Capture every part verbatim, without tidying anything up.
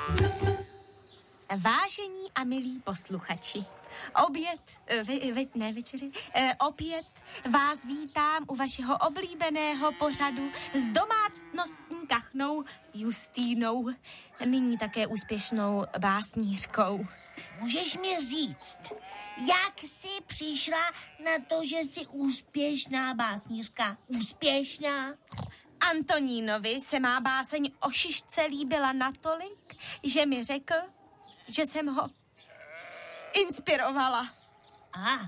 Vážení a milí posluchači, oběd, ve, ve, ne večeři, e, opět vás vítám u vašeho oblíbeného pořadu s domácnostní kachnou Justínou, nyní také úspěšnou básnířkou. Můžeš mi říct, jak jsi přišla na to, že jsi úspěšná básnířka? Úspěšná? Antonínovi se má báseň o šišce líbila natolik, že mi řekl, že jsem ho inspirovala. Aha,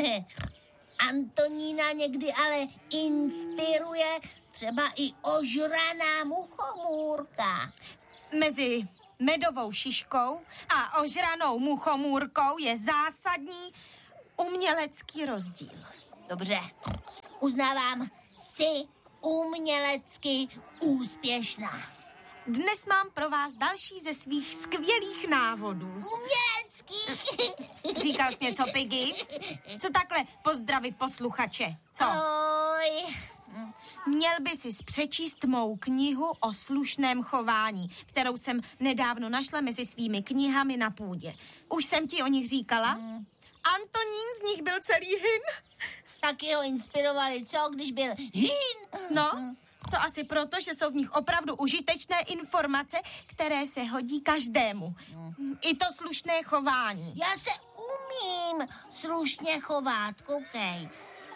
Antonína někdy ale inspiruje třeba i ožraná muchomůrka. Mezi medovou šiškou a ožranou muchomůrkou je zásadní umělecký rozdíl. Dobře, uznávám, jsi umělecky úspěšná. Dnes mám pro vás další ze svých skvělých návodů. Umělecký! Říkal jsi něco, Piggy? Co takhle pozdravit posluchače? Co? Ahoj. Měl by si přečíst mou knihu o slušném chování, kterou jsem nedávno našla mezi svými knihami na půdě. Už jsem ti o nich říkala? Mm. Antonín z nich byl celý hin. Taky ho inspirovali, co, když byl hin? No, to asi proto, že jsou v nich opravdu užitečné informace, které se hodí každému. Mm. I to slušné chování. Já se umím slušně chovat, koukej.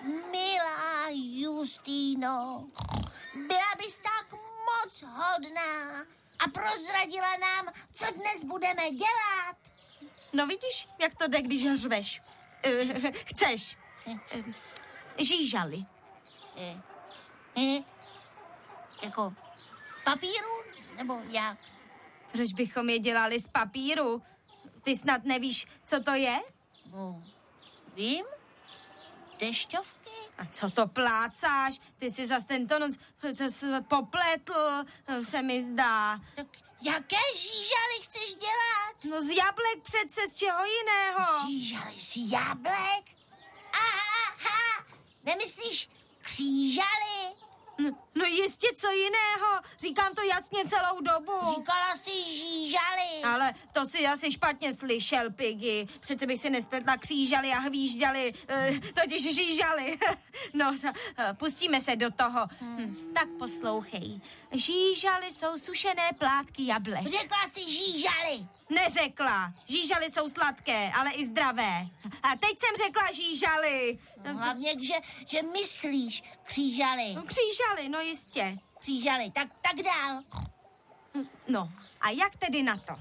Milá Justíno, byla bys tak moc hodná a prozradila nám, co dnes budeme dělat. No vidíš, jak to jde, když řveš. Uh, chceš. Uh, žížali. Eh, eh, jako z papíru? Nebo jak? Proč bychom je dělali z papíru? Ty snad nevíš, co to je? No, vím. Dešťovky? A co to plácáš? Ty si zas tento noc popletl, se mi zdá. Tak jaké žížaly chceš dělat? No z jablek přece, z čeho jiného? Žížaly si jablek? Aha, aha, nemyslíš křížaly? No, no jistě, co jiného. Říkám to jasně celou dobu. Říkala jsi žížaly. Ale to si asi špatně slyšel, Piggy. Přece bych si nespletla křížaly a hvížďaly, uh, totiž žížaly. No, uh, pustíme se do toho. Hmm. Hm, tak poslouchej. Žížaly jsou sušené plátky jablek. Řekla jsi žížaly. Neřekla. Žížaly jsou sladké, ale i zdravé. A teď jsem řekla žížaly. No, hlavně, že, že myslíš křížaly. No, křížaly, no jistě. Křížaly, tak, tak dál. No, a jak tedy na to?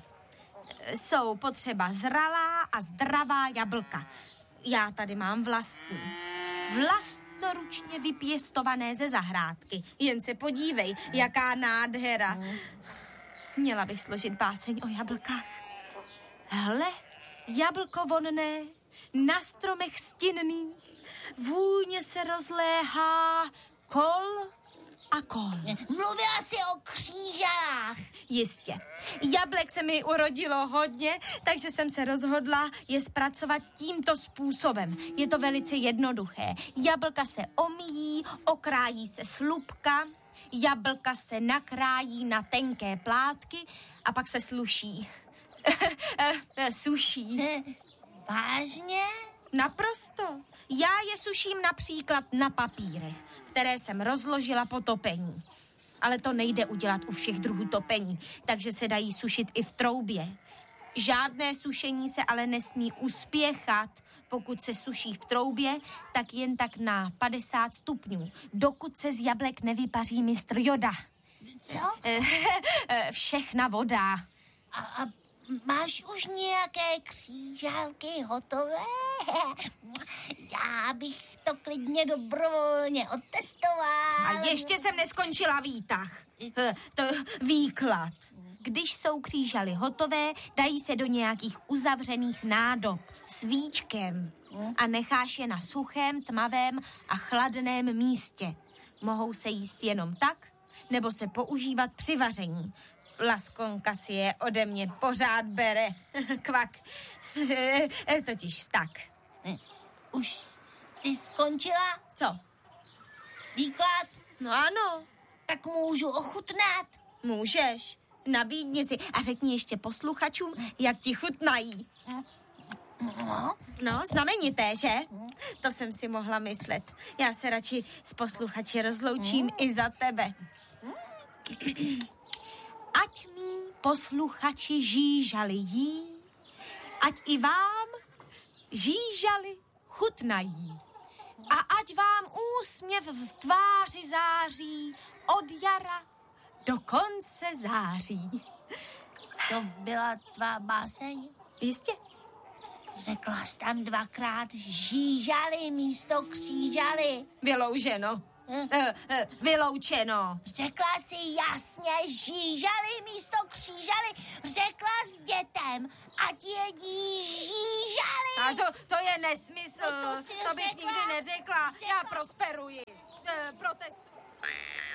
Jsou potřeba zralá a zdravá jablka. Já tady mám vlastní. Vlastnoručně vypěstované ze zahrádky. Jen se podívej, jaká nádhera. Měla bych složit báseň o jablkách. Hle, jablko vonné, na stromech stinných, vůně se rozléhá kol a kol. Mluvila jsi o křížalách. Jistě. Jablek se mi urodilo hodně, takže jsem se rozhodla je zpracovat tímto způsobem. Je to velice jednoduché. Jablka se omíjí, okrájí se slupka, jablka se nakrájí na tenké plátky a pak se sluší. Suší. Vážně? Naprosto. Já je suším například na papírech, které jsem rozložila po topení. Ale to nejde udělat u všech druhů topení, takže se dají sušit i v troubě. Žádné sušení se ale nesmí uspěchat. Pokud se suší v troubě, tak jen tak na padesát stupňů, dokud se z jablek nevypaří mistr Joda. Co? Všechna voda. A, a máš už nějaké křížálky hotové? Já bych to klidně dobrovolně otestoval. A ještě jsem neskončila výtah. To výklad. Když jsou křížaly hotové, dají se do nějakých uzavřených nádob s víčkem a necháš je na suchém, tmavém a chladném místě. Mohou se jíst jenom tak, nebo se používat při vaření. Laskonka si je ode mě pořád bere. Kvak. Totiž tak. Už jsi skončila? Co? Výklad? No ano. Tak můžu ochutnat? Můžeš. Nabídni si a řekni ještě posluchačům, jak ti chutnají. No, znamenité, že? To jsem si mohla myslet. Já se radši s posluchači rozloučím i za tebe. Ať mí posluchači žížali jí, ať i vám žížali chutnají. A ať vám úsměv v tváři září od jara do konce září. To byla tvá báseň? Jistě. Řekla jsi tam dvakrát žížali místo křížali. Vylouženo. Hm? E, e, vyloučeno. Řekla jsi jasně žížali místo křížali. Řekla s dětem, ať jedí žížali. A to, to je nesmysl. No to si to bych řekla, nikdy neřekla. řekla. Já prosperuji. E, protestuji.